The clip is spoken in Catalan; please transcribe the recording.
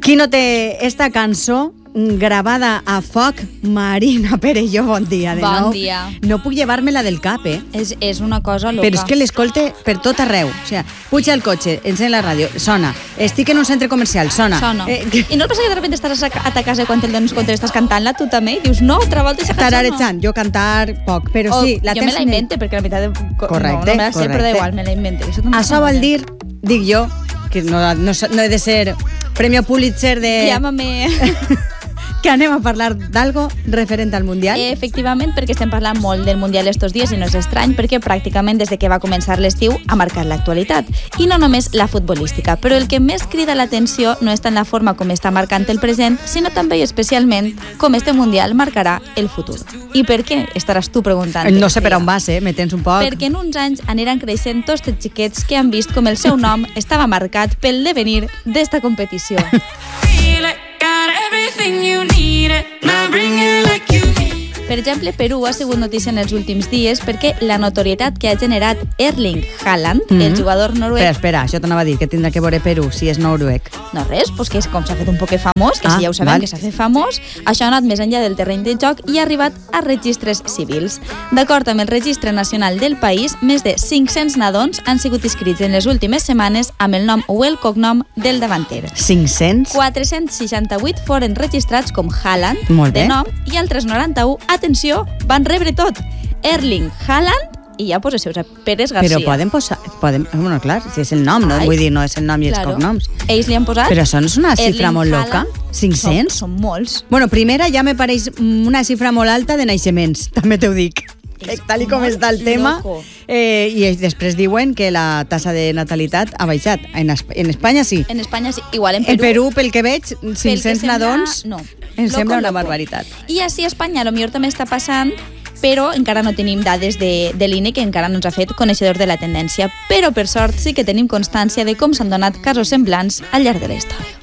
Qui no té esta cançó gravada a foc? Marina Perelló, bon dia de nou. Bon dia. No puc llevar-me-la del cap, És una cosa loca. Però és que l'escolte per tot arreu. O sigui, puja al cotxe, encén la ràdio, sona. Estic en un centre comercial, sona. I no et passa que de repente estàs a ta casa i quan te'l dones compte estàs cantant-la tu també? I dius, no, altra volta aquesta cançó Tararejant, jo cantar poc, però sí. Jo me la invente, perquè la veritat... Correcte, no me la sé, però da igual, me la invente. Això vol dir, dic jo, que no he de ser Premio Pulitzer de... Llámame... que anem a parlar d'algo referent al Mundial. Efectivament, perquè estem parlant molt del Mundial estos dies i no és estrany, perquè pràcticament des de que va començar l'estiu ha marcat l'actualitat. I no només la futbolística, però el que més crida l'atenció no és tant la forma com està marcant el present, sinó també i especialment com este Mundial marcarà el futur. I per què? Estaràs tu preguntant. No sé per on vas, me tens un poc. Perquè en uns anys aniran creixent tots els xiquets que han vist com el seu nom estava marcat pel devenir d'esta competició. Per exemple, Perú ha sigut notícia en els últims dies perquè la notorietat que ha generat Erling Haaland, el jugador noruec... Espera, això t'anava a dir, que tindrà que veure Perú, si és noruec. No res, doncs que com s'ha fet un poc famós, que si ja ho sabem que s'ha fet famós, això ha anat més enllà del terreny de joc i ha arribat a registres civils. D'acord amb el Registre Nacional del país, més de 500 nadons han sigut inscrits en les últimes setmanes amb el nom o el cognom del davanter. 500? 468 foren registrats com Haaland, de nom, i altres 91, atenció, van rebre tot. Erling Haaland i ja poseu Pérez García. Però poden posar... Bueno, clar, si és el nom, no? Vull dir, no és el nom i els cognoms. Ells li han posat... Però això no és una xifra molt loca? 500? Són molts. Bueno, primera ja me pareix una xifra molt alta de naixements, també t'ho dic. Tal com està el tema. I després diuen que la tassa de natalitat ha baixat. En Espanya sí. En Espanya sí. Igual en Perú. En Perú, pel que veig, 500 nadons... No. Em sembla una barbaritat. I així a Espanya potser també està passant, però encara no tenim dades de l'INE, que encara no ens ha fet coneixedor de la tendència. Però per sort sí que tenim constància de com s'han donat casos semblants al llarg de la història.